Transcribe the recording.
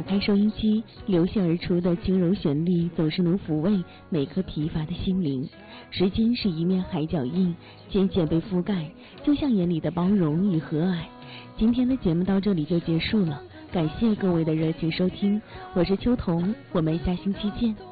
开收音机，流泻而出的轻柔旋律总是能抚慰每颗疲乏的心灵。时间是一面海脚印，渐渐被覆盖，就像眼里的包容与和蔼。今天的节目到这里就结束了，感谢各位的热情收听，我是秋彤，我们下星期见。